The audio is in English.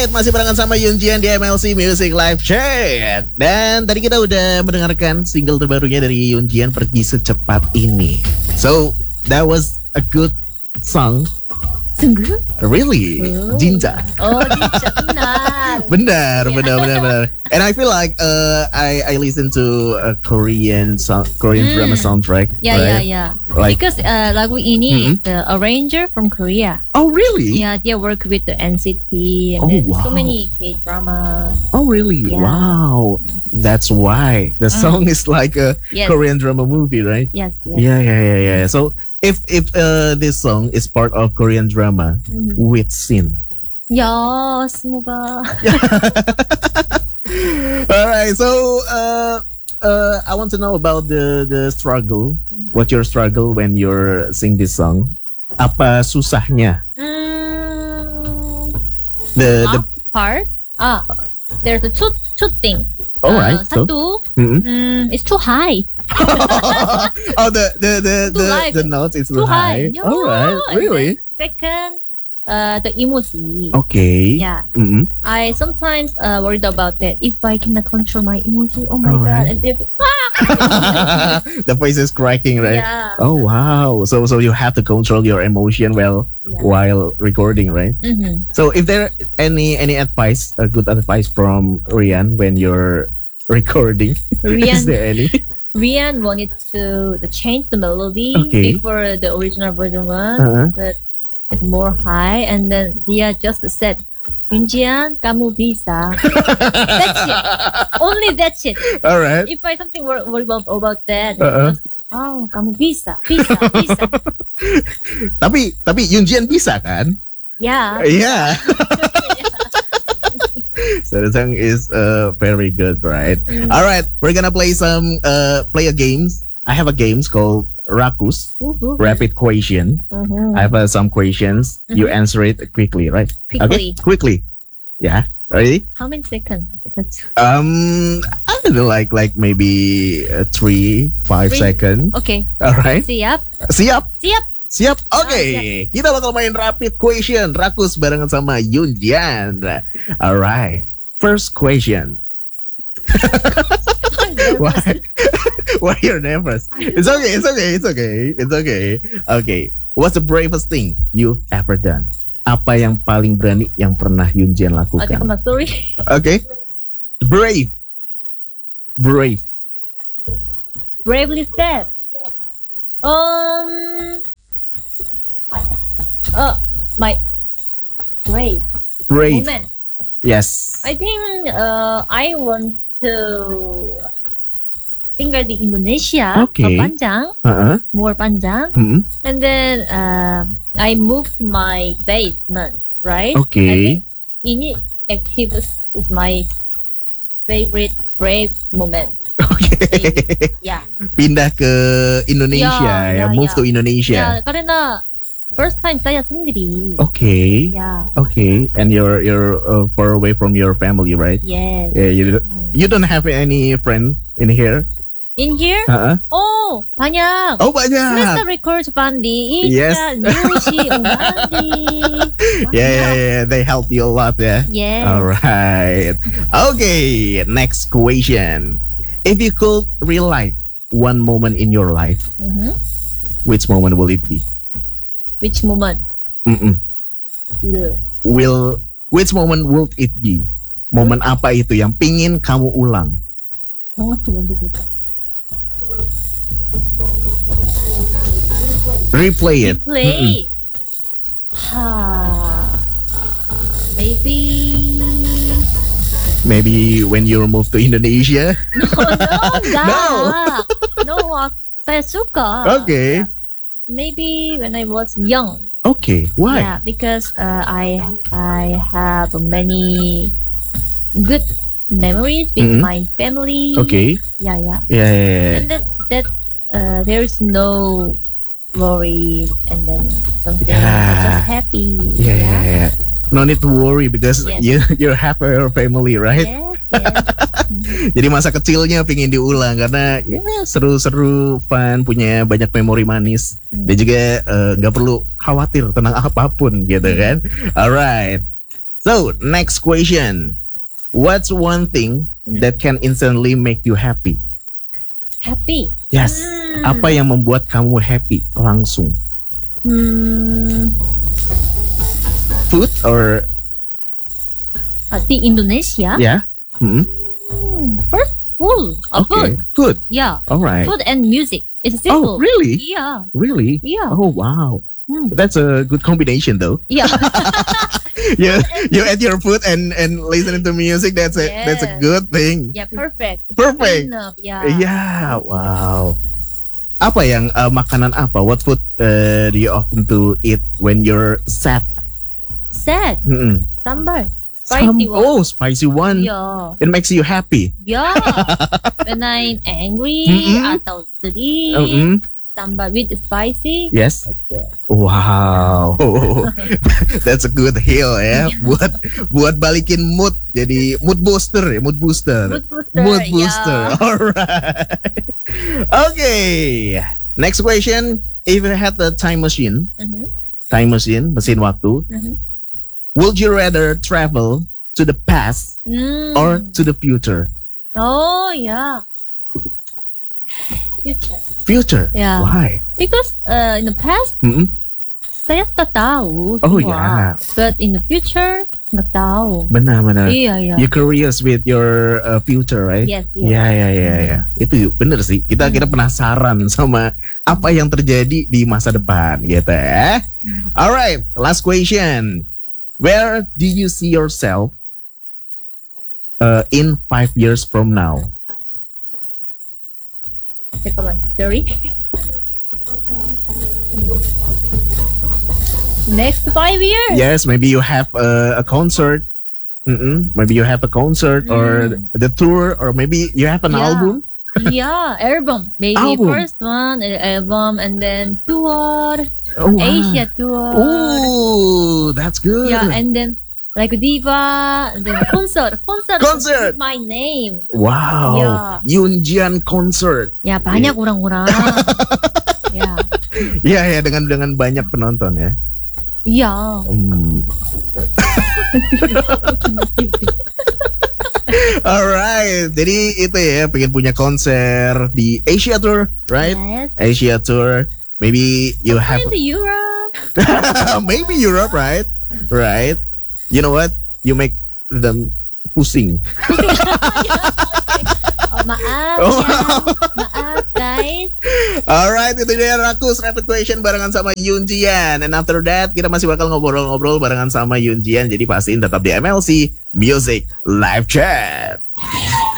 Alright, masih barengan sama Yunjian di MLC Music Live Chat. Dan tadi kita udah mendengarkan single terbarunya dari Yunjian, Pergi Secepat Ini. So, that was a good song. Sungguh? Really? Jinja. Oh, Jinja, benar. benar. And I feel like I listen to a Korean drama soundtrack. Yeah. Like, because lagu ini the arranger from Korea. Oh, really? Yeah, they work with the NCT and then so many K-drama. Oh, really? Yeah. Wow. That's why the song is like a Korean drama movie, right? Yes. Yeah. So if this song is part of Korean drama, with scene. Ya, semoga. All right. So I want to know about the struggle. What's your struggle when you're sing this song? Apa susahnya? The part. There's a two things. All right. Satu, it's too high. Oh, the note is too high. Yeah. All right. Really? Second, the emoji. Okay. Yeah. I sometimes worried about that. If I cannot control my emoji, oh my god, and if, the voice is cracking, right? Yeah. Oh wow. So you have to control your emotion while recording, right? So if there any advice, a good advice from Rian when you're recording, is there any? Rian wanted to change the melody before the original version but it's more high, and then dia just said, Yunjian, kamu bisa. That's it. Only that's it. All right. If I something worry about that, oh, kamu bisa. Tapi Yunjian bisa kan? Yeah. Yeah. So the song is very good, right? All right, we're gonna play a games. I have a games called Rakus, Rapid Question. I have some questions. You answer it quickly, right? Quickly. Yeah. Ready? How many seconds? I don't know, like maybe 3-5 seconds. Okay. All right. Siap. Oke, kita bakal main Rapid Question Rakus barengan sama Yunjian. Alright, first question. Why you're nervous? It's okay. Okay, what's the bravest thing you've ever done? Apa yang paling berani yang pernah Yunjian lakukan? Okay, I'm sorry. Okay, brave. Bravely step. My brave moment. Yes. I think I want to tinggal di Indonesia. Panjang, more panjang, and then I moved my basement, right? Okay. I think ini activity is my favorite brave moment. Okay. Yeah. Pindah ke Indonesia, move to Indonesia. Yeah, karena first time saya sendiri. Okay. Yeah. Okay. And you're far away from your family, right? Yes. Yeah. You don't have any friend in here? In here? Oh, banyak. Oh, banyak. Semester Records Bandi. Yes. Yushi, Bandi. Yeah. They help you a lot, yeah? Yes. All right. Okay. Next question. If you could relive one moment in your life, which moment will it be? Which moment? Which moment will it be? Momen apa itu yang pingin kamu ulang? Replay it. Maybe when you move to Indonesia. No, saya suka. Okay. Maybe when I was young. Okay, why? Yeah, because I have many good memories with my family. Okay. Yeah. Yeah. And that there is no worry, and then something just happy. Yeah. No need to worry because you're happy with your family, right? Yes. Jadi masa kecilnya pingin diulang karena seru-seru, fun, punya banyak memori manis dan juga nggak perlu khawatir tentang apapun gitu kan. Alright. So, next question. What's one thing that can instantly make you happy? Happy? Yes. Apa yang membuat kamu happy langsung? Food or? Di Indonesia? Yeah. First, food. Okay. Food. Food. Yeah. All right. Food and music. It's simple. Oh, really? Yeah. Really? Yeah. Oh, wow. That's a good combination, though. Yeah. you eat your food and listening to music. That's a good thing. Yeah, perfect. Perfect. Enough. Yeah. Yeah. Wow. Apa yang makanan apa? What food do you often to eat when you're sad? Sad. Sambar. Spicy one. Oh, spicy one. Yeah. It makes you happy. Yeah. When I'm angry atau sedih, sambar with spicy. Yes. Wow. That's a good heal ya. buat balikin mood. Jadi mood booster ya, mood booster. Mood booster. Yeah. Alright. Okay. Next question. If you had a time machine, mesin waktu, would you rather travel to the past or to the future? Oh yeah. Future. Yeah. Why? Because in the past, saya sudah tahu. Oh yeah. But in the future, nggak tahu. Benar. Iya. You're curious with your future, right? Yes. Yeah. Itu bener sih. Kita penasaran sama apa yang terjadi di masa depan, gitu ya. Alright, last question. Where do you see yourself in 5 years from now? Okay, come on, 30. Next 5 years. Yes, maybe you have a concert. Maybe you have a concert or the tour, or maybe you have an album. Yeah, album. Maybe first one, album, and then tour, wow. Asia tour. Oh, that's good. Yeah, and then like diva, and then concert. Concert is my name. Wow. Yeah. Yoonjian concert. Ya banyak orang-orang. Ya. Ya dengan banyak penonton ya. Iya. Alright, jadi itu ya, pengen punya konser di Asia Tour, right? Yes. Asia Tour, maybe you have Europe. maybe Europe, right? Right. You know what? You make them pusing. Maaf guys. Alright, itu dia Rakus Rapid Question barengan sama Yoonjian. And after that kita masih bakal ngobrol-ngobrol barengan sama Yoonjian. Jadi pastiin tetap di MLC Music Live Chat.